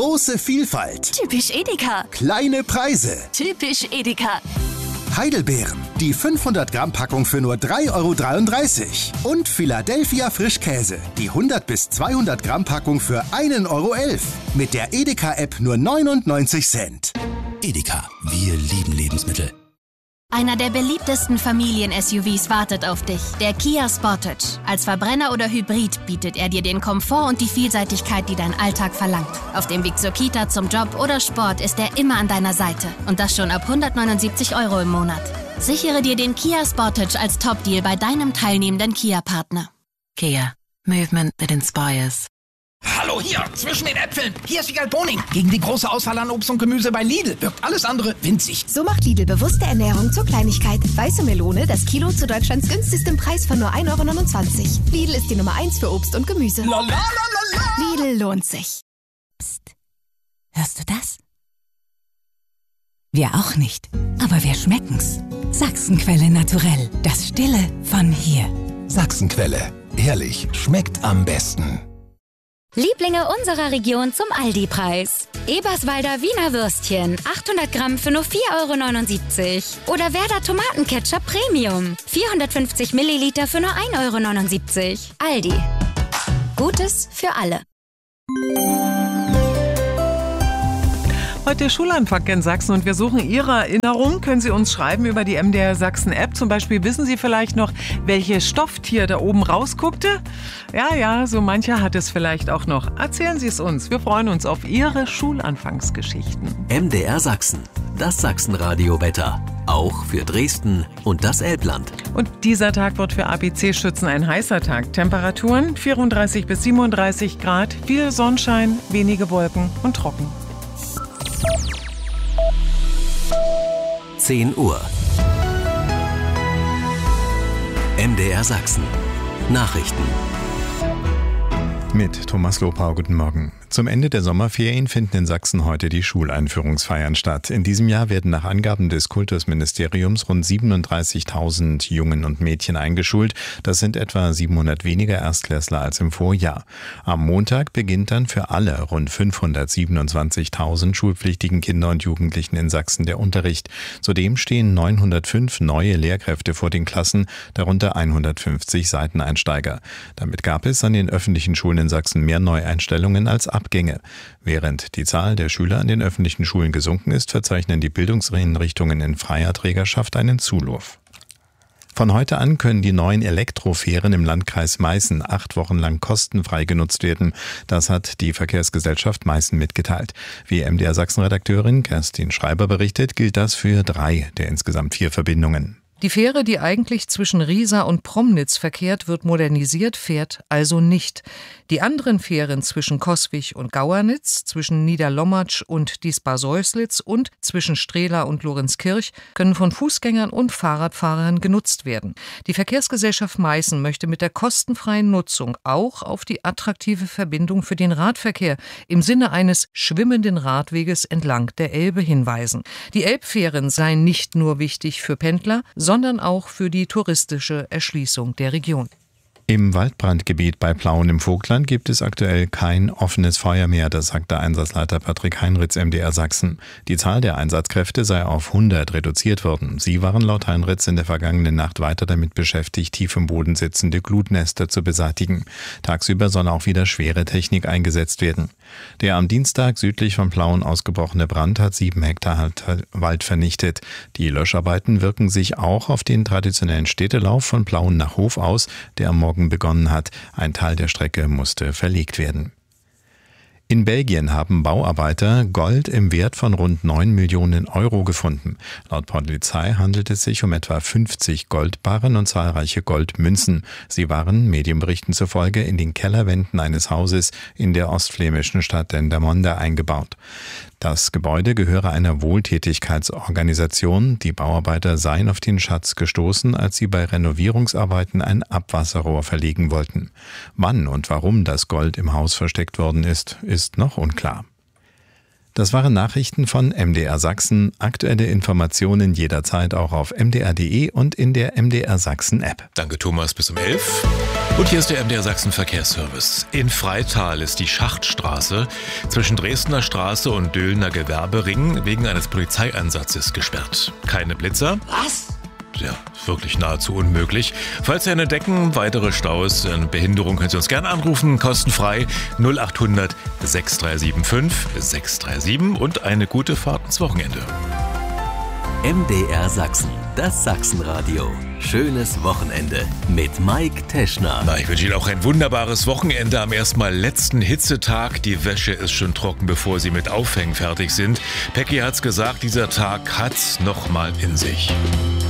Große Vielfalt. Typisch Edeka. Kleine Preise. Typisch Edeka. Heidelbeeren, die 500 Gramm Packung für nur 3,33 €. Und Philadelphia Frischkäse, die 100 bis 200 Gramm Packung für 1,11 €. Mit der Edeka-App nur 99 Cent. Edeka, wir lieben Lebensmittel. Einer der beliebtesten Familien-SUVs wartet auf dich, der Kia Sportage. Als Verbrenner oder Hybrid bietet er dir den Komfort und die Vielseitigkeit, die dein Alltag verlangt. Auf dem Weg zur Kita, zum Job oder Sport ist er immer an deiner Seite. Und das schon ab 179 € im Monat. Sichere dir den Kia Sportage als Top-Deal bei deinem teilnehmenden Kia-Partner. Kia. Movement that inspires. Hallo, hier, zwischen den Äpfeln. Hier ist Wiegald Boning. Gegen die große Auswahl an Obst und Gemüse bei Lidl wirkt alles andere winzig. So macht Lidl bewusste Ernährung zur Kleinigkeit. Weiße Melone, das Kilo zu Deutschlands günstigstem Preis von nur 1,29 €. Lidl ist die Nummer 1 für Obst und Gemüse. Lidl lohnt sich. Psst. Hörst du das? Wir auch nicht. Aber wir schmecken's. Sachsenquelle Naturell. Das Stille von hier. Sachsenquelle. Ehrlich, schmeckt am besten. Lieblinge unserer Region zum Aldi-Preis. Eberswalder Wiener Würstchen, 800 Gramm für nur 4,79 €. Oder Werder Tomatenketchup Premium, 450 Milliliter für nur 1,79 €. Aldi. Gutes für alle. Heute Schulanfang in Sachsen und wir suchen Ihre Erinnerung. Können Sie uns schreiben über die MDR Sachsen App. Zum Beispiel wissen Sie vielleicht noch, welches Stofftier da oben rausguckte? Ja, so mancher hat es vielleicht auch noch. Erzählen Sie es uns. Wir freuen uns auf Ihre Schulanfangsgeschichten. MDR Sachsen, das Sachsenradio-Wetter. Auch für Dresden und das Elbland. Und dieser Tag wird für ABC-Schützen ein heißer Tag. Temperaturen 34 bis 37 Grad, viel Sonnenschein, wenige Wolken und trocken. 10 Uhr. MDR Sachsen. Nachrichten. Mit Thomas Lopau, guten Morgen. Zum Ende der Sommerferien finden in Sachsen heute die Schuleinführungsfeiern statt. In diesem Jahr werden nach Angaben des Kultusministeriums rund 37.000 Jungen und Mädchen eingeschult. Das sind etwa 700 weniger Erstklässler als im Vorjahr. Am Montag beginnt dann für alle rund 527.000 schulpflichtigen Kinder und Jugendlichen in Sachsen der Unterricht. Zudem stehen 905 neue Lehrkräfte vor den Klassen, darunter 150 Seiteneinsteiger. Damit gab es an den öffentlichen Schulen in Sachsen mehr Neueinstellungen als Abgänge. Während die Zahl der Schüler an den öffentlichen Schulen gesunken ist, verzeichnen die Bildungseinrichtungen in freier Trägerschaft einen Zulauf. Von heute an können die neuen Elektrofähren im Landkreis Meißen 8 Wochen lang kostenfrei genutzt werden. Das hat die Verkehrsgesellschaft Meißen mitgeteilt. Wie MDR Sachsen-Redakteurin Kerstin Schreiber berichtet, gilt das für 3 der insgesamt 4 Verbindungen. Die Fähre, die eigentlich zwischen Riesa und Promnitz verkehrt, wird modernisiert, fährt also nicht. Die anderen Fähren zwischen Coswig und Gauernitz, zwischen Niederlommatsch und Diespar-Seuslitz und zwischen Strehla und Lorenzkirch können von Fußgängern und Fahrradfahrern genutzt werden. Die Verkehrsgesellschaft Meißen möchte mit der kostenfreien Nutzung auch auf die attraktive Verbindung für den Radverkehr im Sinne eines schwimmenden Radweges entlang der Elbe hinweisen. Die Elbfähren seien nicht nur wichtig für Pendler, sondern auch für die touristische Erschließung der Region. Im Waldbrandgebiet bei Plauen im Vogtland gibt es aktuell kein offenes Feuer mehr, das sagt der Einsatzleiter Patrick Heinritz, MDR Sachsen. Die Zahl der Einsatzkräfte sei auf 100 reduziert worden. Sie waren laut Heinritz in der vergangenen Nacht weiter damit beschäftigt, tief im Boden sitzende Glutnester zu beseitigen. Tagsüber soll auch wieder schwere Technik eingesetzt werden. Der am Dienstag südlich von Plauen ausgebrochene Brand hat 7 Hektar Wald vernichtet. Die Löscharbeiten wirken sich auch auf den traditionellen Städtelauf von Plauen nach Hof aus, der am Morgen begonnen hat. Ein Teil der Strecke musste verlegt werden. In Belgien haben Bauarbeiter Gold im Wert von rund 9 Millionen Euro gefunden. Laut Polizei handelt es sich um etwa 50 Goldbarren und zahlreiche Goldmünzen. Sie waren Medienberichten zufolge in den Kellerwänden eines Hauses in der ostflämischen Stadt Dendermonde eingebaut. Das Gebäude gehöre einer Wohltätigkeitsorganisation. Die Bauarbeiter seien auf den Schatz gestoßen, als sie bei Renovierungsarbeiten ein Abwasserrohr verlegen wollten. Wann und warum das Gold im Haus versteckt worden ist noch unklar. Das waren Nachrichten von MDR Sachsen. Aktuelle Informationen jederzeit auch auf mdr.de und in der MDR Sachsen App. Danke Thomas, bis um 11. Und hier ist der MDR Sachsen Verkehrsservice. In Freital ist die Schachtstraße zwischen Dresdner Straße und Döhlner Gewerbering wegen eines Polizeieinsatzes gesperrt. Keine Blitzer. Was? Ja, wirklich nahezu unmöglich. Falls Sie eine Decken, weitere Staus, eine Behinderung, können Sie uns gerne anrufen, kostenfrei 0800 6375 637 und eine gute Fahrt ins Wochenende. MDR Sachsen, das Sachsenradio. Schönes Wochenende mit Mike Teschner. Ich wünsche Ihnen auch ein wunderbares Wochenende am erstmal letzten Hitzetag. Die Wäsche ist schon trocken, bevor Sie mit Aufhängen fertig sind. Peggy hat's gesagt, dieser Tag hat's nochmal in sich.